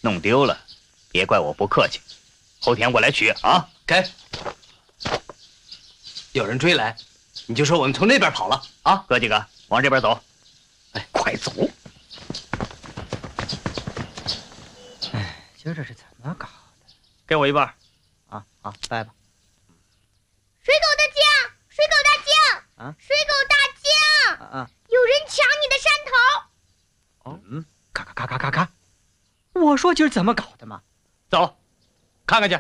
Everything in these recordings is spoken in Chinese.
弄丢了，别怪我不客气。后天我来取啊！ 给。有人追来，你就说我们从那边跑了啊！ 哥几个往这边走。 哎，快走！ 哎，今儿这是怎么搞的？ 给我一半。 啊，好，掰吧。 水狗大将，水狗大将， 啊， 水狗大将，有人抢你的山头。 哦，咔！我说今儿怎么搞的嘛？ 走，看看去。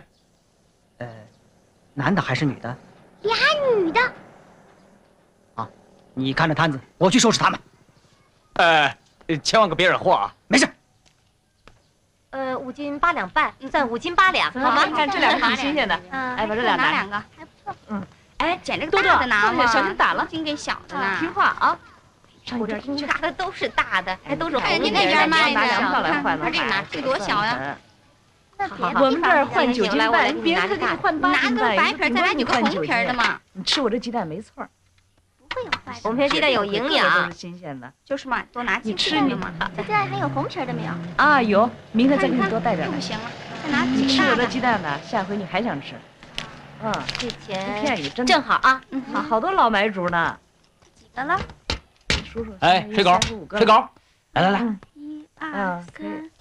男的还是女的？ 俩女的。 啊，你看着摊子，我去收拾他们。 千万可别惹祸啊！ 没事。 5斤8两半，算5斤8两，好吗？ 你看这两个挺新鲜的，哎，把这俩拿两个， 还不错。 哎，捡这个多大的拿嘛， 小心打了， 斤给小的呢。 听话啊！ 我这拿的都是大的，还都是红的。 人家那边卖的， 拿 2票来换把这个拿，这多小呀！ 我们这儿换9斤半，别人可给你换8斤半， 拿个白皮，再来几个红皮的嘛。 你吃我这鸡蛋没错。 不会有坏的，红皮鸡蛋有营养， 都是新鲜的。 就是嘛，多拿几你吃你嘛。这鸡蛋还有红皮的没有？ 啊，有，明天再给你多带点。 不行了，再拿几吃我这鸡蛋呢，下回你还想吃。 这钱不骗你，真正好啊， 好多老买主呢。 几个了？ 数数。 哎，水狗，水狗，来， 1、2、3、4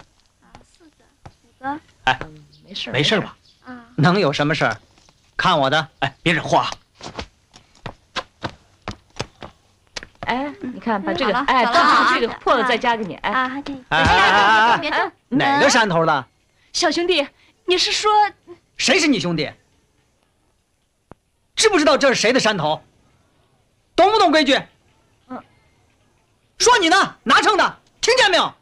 个，5个。 哎， 没事吧？ 啊， 能有什么事儿？看我的！ 哎，别惹祸啊！ 哎，你看，把这个， 好了哎， 走了啊这个破的再加给你，哎， 啊，这别动， 哪个山头的？ 小兄弟，你是说谁是你兄弟？知不知道这是谁的山头？懂不懂规矩？说你呢，拿秤的，听见没有？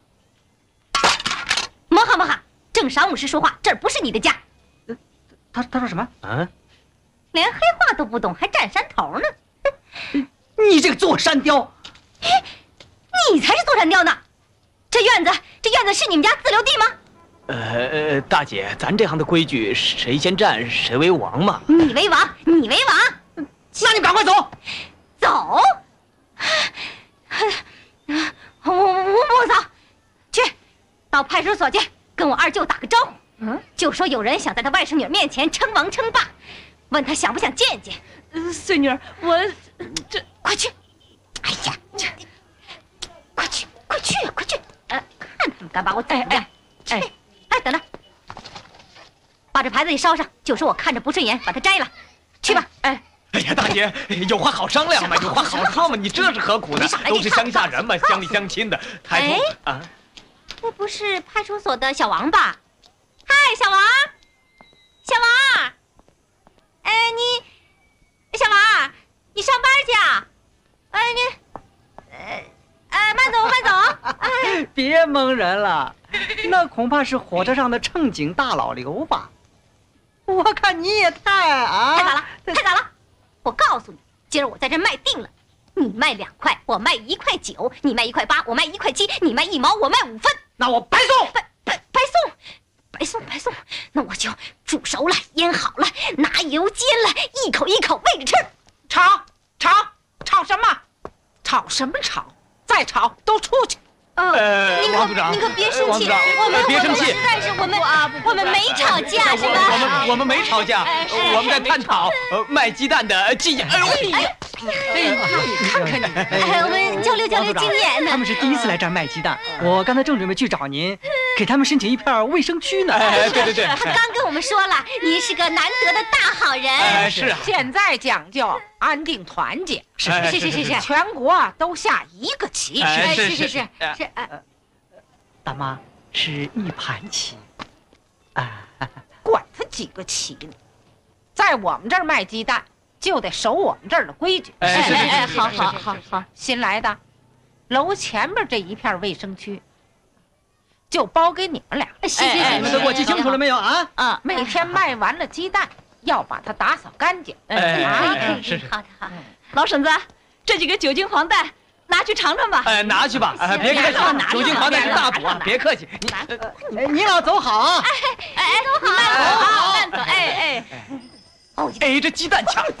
摸哈，正晌午时说话，这儿不是你的家。 他说什么？ 连黑话都不懂，还占山头呢。 你这个坐山雕！ 你才是坐山雕呢！这院子是你们家自留地吗？ 大姐，咱这行的规矩，谁先占谁为王嘛。 你为王，你为王， 那你赶快走！ 走！我走，去到派出所去，跟我二舅打个招呼。就说有人想在他外甥女面前称王称霸，问他想不想见见。 孙女儿，我这。 快去！哎呀，快去！看他们敢把我怎么样？哎，等等，把这牌子一烧上，就说我看着不顺眼，把它摘了，去吧。 哎呀，大姐，有话好商量嘛，有话好说嘛，你这是何苦呢？都是乡下人嘛，乡里乡亲的。 哎，那不是派出所的小王吧？嗨，小王，哎，小王，你上班去啊？ 哎，慢走！ 别蒙人了，那恐怕是火车上的乘警大老刘吧？我看你也太早了！我告诉你，今儿我在这卖定了，你卖2块，我卖1块9；你卖1块8，我卖1块7；你卖1毛，我卖5分。 那我白送！ 白送！那我就煮熟了，腌好了，拿油煎了，一口一口喂着吃。 吵什么？吵什么吵？再吵都出去！ 王组长， 您可别生气， 别生气。 但是我们没吵架，是吧？ 我们没吵架，我们在探讨卖鸡蛋的技巧。 看看你， 我们交流经验呢。 他们是第一次来这儿卖鸡蛋，我刚才正准备去找您，给他们申请一片卫生区呢。 对， 他刚跟我们说了，您是个难得的大好人。 是啊， 现在讲究安定团结， 是， 全国都下一个棋。 是。 大妈是一盘棋， 管他几个棋呢，在我们这儿卖鸡蛋就得守我们这儿的规矩。好，新来的，楼前面这一片卫生区就包给你们俩。 行， 你们都给我记清楚了没有啊？ 每天卖完了鸡蛋，要把它打扫干净。 可以，好的。 老婶子，这几个酒精黄蛋拿去尝尝吧。 拿去吧，别客气，酒精黄蛋是大补啊，别客气。 你俩走好啊！ 走好， 慢走。 这鸡蛋抢！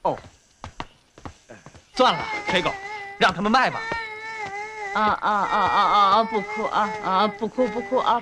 算了，黑狗，让他们卖吧。 不哭啊！不哭啊！